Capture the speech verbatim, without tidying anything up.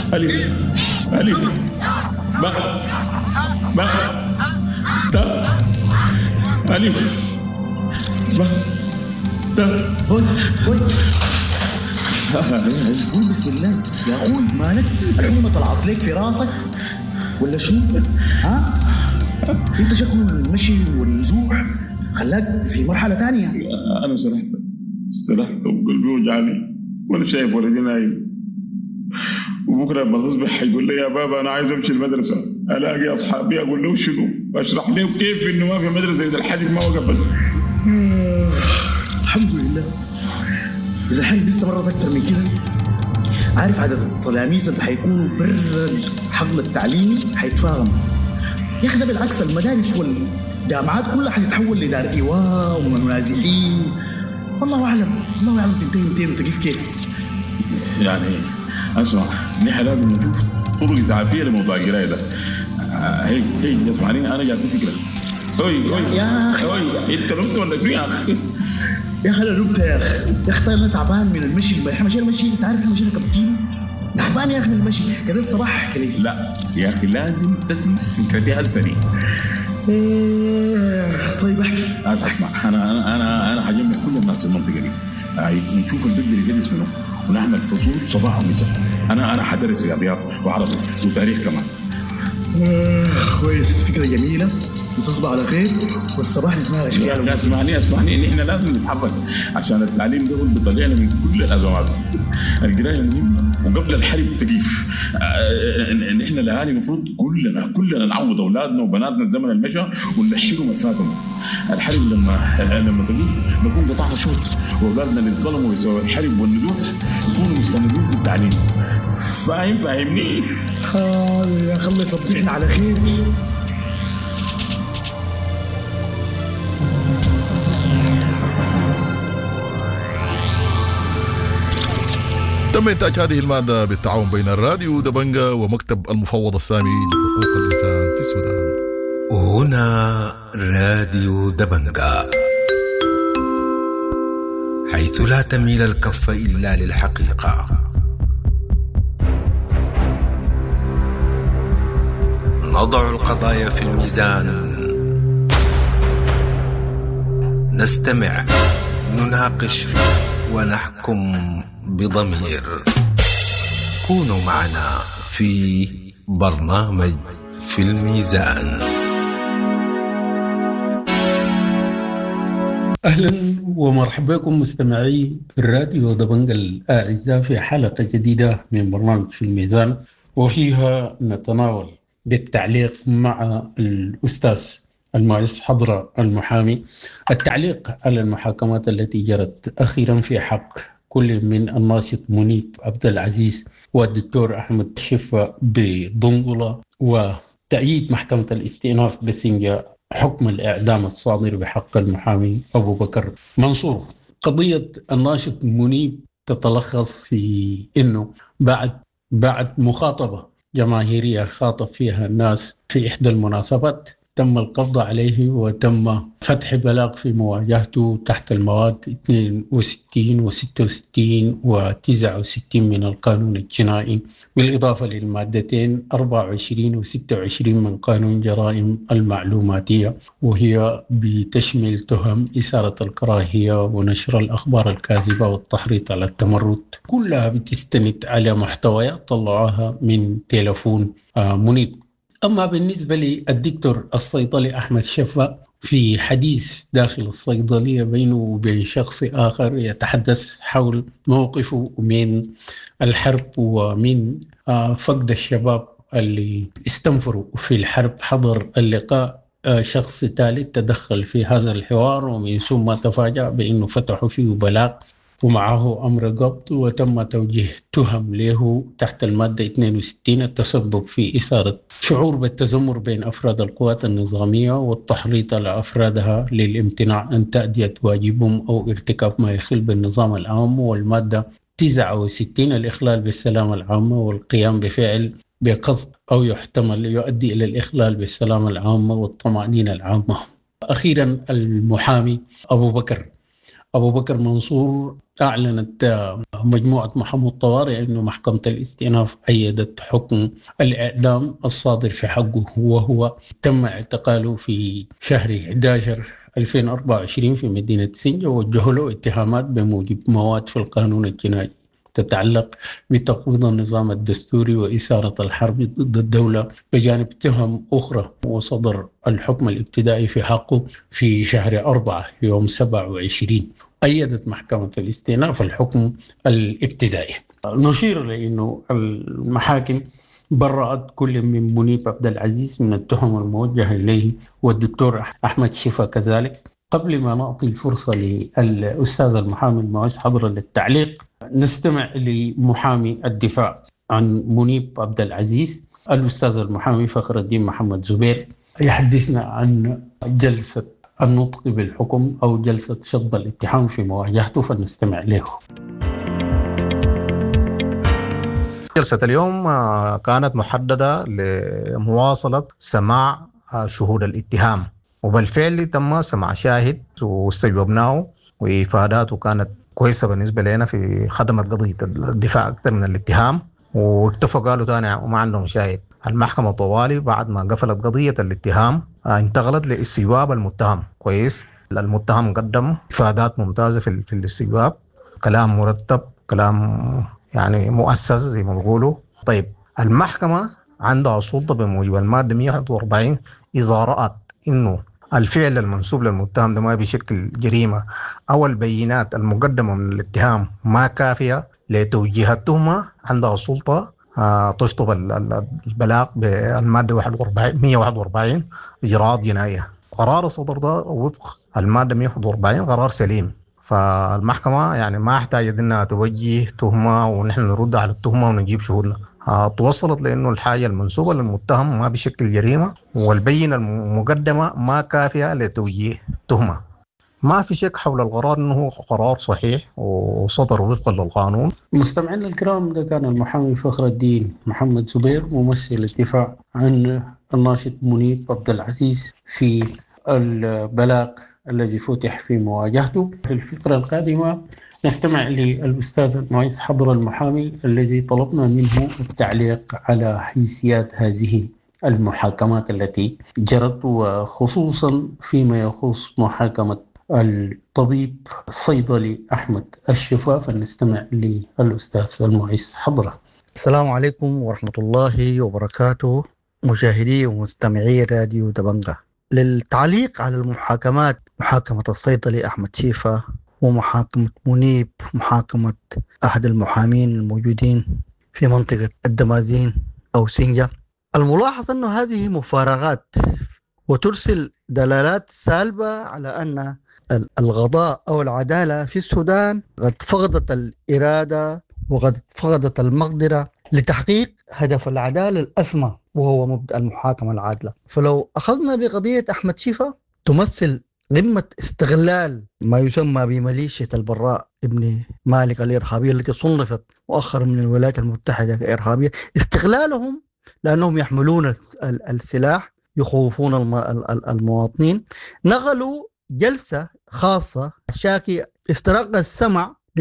ألف ألف باء باء تاء ألف باء تاء. هوي هوي قول بسم الله يا أخوي، مالك الحمى طلعت لك في راسك ولا شنو؟ ها؟ انت شكله المشي والنزوح خلاك في مرحلة تانية. أنا سرحت سرحت وقلبي وجعني وأنا شايف ولدي نايم، وبكرة لما تصبح حيقول لي يا بابا أنا عايز أمشي المدرسة، ألاقي أصحابي أقول له شنو، أشرح له كيف إنه ما في مدرسة إذا الحاجة ما وقفت. الحمد لله. إذا الحال دي استمرت أكتر من كده، عارف عدد التلاميذ اللي حيكونوا برا الحقل التعليمي حيتفاغموا يا أخي. ده بالعكس المدارس والجامعات كلها حتتحول لدار إيواء ومنازحين. والله أعلم الله أعلم تنتهي متين وتقف كيف. يعني أسمع، نحن لازم نشوف طرق إسعافية لموضوع القراية ده. هي هي اسمعني، أنا جاتني فكرة. هوي هوي يا أخي هوي أنت نمت ولا شنو يا أخي؟ يا أخي أنا نمت يا أخي. يا أخي أنا تعبان من المشي. إحنا مشينا مشي، أنت عارف إحنا مشينا كابتين. تعبان يا أخي من المشي كده الصباح. احكي لي. لا يا أخي لازم تسمع فكرتي هالسنة. طيب احكي. اسمع، أنا أنا أنا أنا هجمع كل الناس في المنطقة دي ونشوف اللي بيقدر يدرس منه ونعمل فصول صباح ومساء. أنا أنا حدرس رياضيات وعربي وتاريخ كمان. كويس، فكرة جميلة وتصبح على خير والصباح نتناقش فيها. اسمعني اسمعني إن إحنا لازم نتحرك عشان التعليم ده اللي بيطلعنا من كل الأزمات. القراية مهمة وقبل الحرب تقيف. إن إحنا الأهالي المفروض كلنا كلنا نعود أولادنا وبناتنا الزمن المشى ونلحقهم الفاتهم. الحرب لما لما تقيف نكون قطعنا شوط، وأولادنا اللي اتظلموا بسبب الحرب والنزوح يكونوا مستمرين في التعليم. فاهم فاهمني؟ آه يا أخي الله يصبحنا على خير. تم إنتاج هذه المادة بالتعاون بين الراديو دبنجة ومكتب المفوض السامي لحقوق الإنسان في السودان. هنا راديو دبنجة، حيث لا تميل الكف إلا للحقيقة. نضع القضايا في الميزان، نستمع، نناقش ونحكم بضمير. كونوا معنا في برنامج في الميزان. أهلا ومرحبا بكم مستمعي الراديو دبنجة الأعزاء في حلقة جديدة من برنامج في الميزان، وفيها نتناول بالتعليق مع الأستاذ المعز حضرة المحامي التعليق على المحاكمات التي جرت أخيرا في حق كل من الناشط منيب عبد العزيز والدكتور أحمد شفا بضنقلة، وتأييد محكمة الاستئناف بسنجا حكم الإعدام الصادر بحق المحامي أبو بكر منصور. قضية الناشط منيب تتلخص في أنه بعد بعد مخاطبة جماهيرية خاطب فيها الناس في إحدى المناسبات تم القبض عليه وتم فتح بلاغ في مواجهته تحت المواد اثنين وستين وستة وستين وتسعة وستين من القانون الجنائي، بالإضافة للمادتين أربعة وعشرين وستة وعشرين من قانون جرائم المعلوماتية، وهي بتشمل تهم إثارة الكراهية ونشر الأخبار الكاذبة والتحريض على التمرد، كلها بتستند على محتويات طلعوها من تلفون منيب. أما بالنسبة للدكتور الصيدلي أحمد شفا، في حديث داخل الصيدلية بينه وبين شخص آخر يتحدث حول موقفه من الحرب ومن فقد الشباب اللي استنفروا في الحرب. حضر اللقاء شخص ثالث تدخل في هذا الحوار، ومن ثم تفاجأ بأنه فتحوا فيه بلاغ ومعه أمر قبض، وتم توجيه تهم له تحت المادة اثنين وستين التسبب في إثارة شعور بالتذمر بين أفراد القوات النظامية والتحريض على أفرادها للامتناع عن تأدية واجبهم أو ارتكاب ما يخل بالنظام العام، والمادة تسعة وستين الإخلال بالسلامة العامة والقيام بفعل بقصد أو يحتمل يؤدي إلى الإخلال بالسلامة العامة والطمأنينة العامة. أخيرا المحامي أبو بكر أبو بكر منصور أعلنت مجموعة محامو الطوارئ أنه محكمة الاستئناف أيدت حكم الإعدام الصادر في حقه، وهو تم اعتقاله في شهر أحد عشر ألفين وأربعة وعشرين في مدينة سنجة، ووجهوا له اتهامات بموجب مواد في القانون الجنائي تتعلق بتقويض النظام الدستوري وإثارة الحرب ضد الدولة، بجانب تهم أخرى. وصدر الحكم الابتدائي في حقه في شهر أربعة يوم سبعة وعشرين. أيدت محكمة الاستئناف الحكم الابتدائي. نشير لأنه المحاكم برأت كل من منيب عبد العزيز من التهم الموجهة إليه، والدكتور أحمد شفا كذلك. قبل ما نعطي الفرصة للأستاذ المحامي المعز حضرة للتعليق، نستمع لمحامي الدفاع عن منيب عبد العزيز الأستاذ المحامي فخر الدين محمد زبير، يحدثنا عن جلسة النطق بالحكم أو جلسة شطب الاتهام في مواجهته، فنستمع له. جلسة اليوم كانت محددة لمواصلة سماع شهود الاتهام، وبالفعل تم سماع شاهد واستجوبناه، وإفاداته كانت كويسة بالنسبة لنا في خدمة قضية الدفاع أكثر من الاتهام، واتفقوا قالوا تاني وما عندهم شاهد. المحكمة طوالي بعد ما قفلت قضية الاتهام انتقلت لاستجواب المتهم. كويس، المتهم قدم إفادات ممتازة في, في الاستجواب، كلام مرتب، كلام يعني مؤسس زي ما بيقولوا. طيب، المحكمة عندها سلطة بموجب المادة مئة وواحد وأربعين إذا رأت إنه الفعل المنسوب للمتهم ده ما بشكل جريمة أو البينات المقدمة من الاتهام ما كافية لتوجيه التهمة، عندها سلطة آه تشطب البلاغ بالمادة مئة وواحد وأربعين إجراءات جنائية. قرار الصدر ده وفق المادة مئة وواحد وأربعين قرار سليم، فالمحكمة يعني ما احتاجت إنها توجه تهمة ونحن نرد على التهمة ونجيب شهودنا. توصلت لأنه الحاجة المنسوبة للمتهم ما بشكل جريمة، والبينة المقدمة ما كافية لتوجيه تهمة. ما في شك حول القرار أنه قرار صحيح وصدر وفقا للقانون. مستمعينا الكرام، ده كان المحامي فخر الدين محمد زبير ممثل الدفاع عن الناشط منيب عبد العزيز في البلاغ الذي فتح في مواجهته. في الفقرة القادمة نستمع للأستاذ المعز حضر المحامي الذي طلبنا منه التعليق على حيثيات هذه المحاكمات التي جرت، وخصوصا فيما يخص محاكمة الطبيب الصيدلي أحمد الشفا. فنستمع للأستاذ المعز حضره. السلام عليكم ورحمة الله وبركاته، مشاهدي ومستمعي راديو دبنجة. للتعليق على المحاكمات، محاكمة الصيدلي أحمد شفا ومحاكمة منيب، محاكمة أحد المحامين الموجودين في منطقة الدمازين أو سنجة، الملاحظ أن هذه مفارغات وترسل دلالات سالبة على أن القضاء أو العدالة في السودان قد فقدت الإرادة وقد فقدت المقدرة لتحقيق هدف العدالة الأسمى وهو مبدأ المحاكمة العادلة. فلو أخذنا بقضية أحمد شفا، تمثل قمة استغلال ما يسمى بميليشيا البراء ابن مالك الإرهابية التي صنفت مؤخرا من الولايات المتحدة كإرهابية، استغلالهم لأنهم يحملون السلاح يخوفون المواطنين. نقلوا جلسة خاصة شاكي استراق السمع